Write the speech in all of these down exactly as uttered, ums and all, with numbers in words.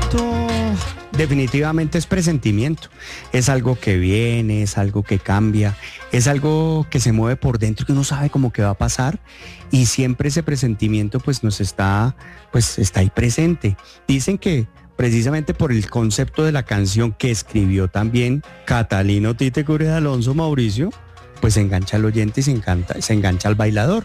esto definitivamente es presentimiento, es algo que viene, es algo que cambia, es algo que se mueve por dentro, que uno sabe cómo que va a pasar y siempre ese presentimiento pues nos está, pues está ahí presente. Dicen que precisamente por el concepto de la canción que escribió también Catalino Tite Cures Alonso, Mauricio, pues se engancha al oyente y se, encanta, se engancha al bailador.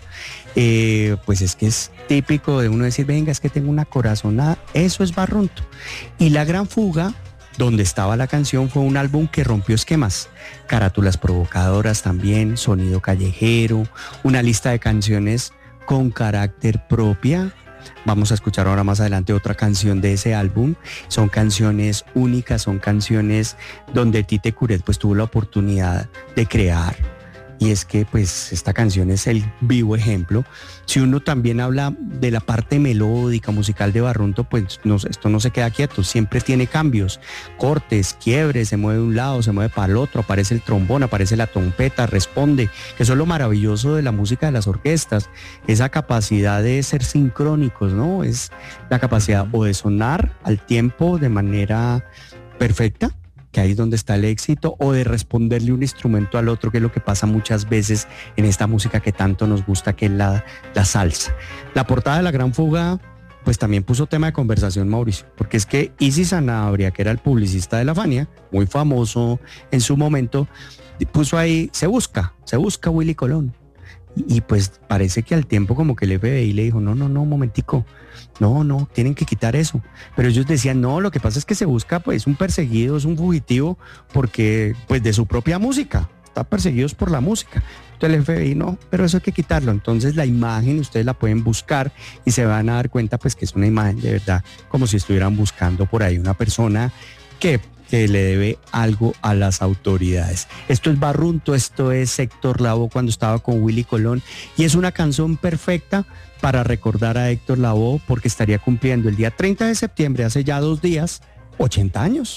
Eh, pues es que es típico de uno decir, venga, es que tengo una corazonada, eso es Barrunto. Y La Gran Fuga, donde estaba la canción, fue un álbum que rompió esquemas, carátulas provocadoras también, sonido callejero, una lista de canciones con carácter propia. Vamos a escuchar ahora más adelante otra canción de ese álbum. Son canciones únicas, son canciones donde Tite Curet pues tuvo la oportunidad de crear. Y es que pues esta canción es el vivo ejemplo. Si uno también habla de la parte melódica, musical de Barrunto, pues no, esto no se queda quieto, siempre tiene cambios, cortes, quiebres, se mueve de un lado, se mueve para el otro, aparece el trombón, aparece la trompeta, responde, que eso es lo maravilloso de la música de las orquestas, esa capacidad de ser sincrónicos, ¿no? Es la capacidad o de sonar al tiempo de manera perfecta, que ahí es donde está el éxito, o de responderle un instrumento al otro, que es lo que pasa muchas veces en esta música que tanto nos gusta, que es la, la salsa. La portada de La Gran Fuga, pues también puso tema de conversación, Mauricio, porque es que Isi Sanabria, que era el publicista de la Fania, muy famoso en su momento, puso ahí, se busca, se busca Willy Colón. Y, y pues parece que al tiempo como que el F B I le dijo, no, no, no, un momentico, no, no, tienen que quitar eso. Pero ellos decían, no, lo que pasa es que se busca pues un perseguido, es un fugitivo, porque pues de su propia música, está perseguidos por la música. Entonces el F B I, no, pero eso hay que quitarlo. Entonces la imagen ustedes la pueden buscar y se van a dar cuenta pues que es una imagen de verdad, como si estuvieran buscando por ahí una persona que... que le debe algo a las autoridades. Esto es Barrunto, esto es Héctor Lavoe cuando estaba con Willy Colón y es una canción perfecta para recordar a Héctor Lavoe porque estaría cumpliendo el día treinta de septiembre, hace ya dos días, ochenta años.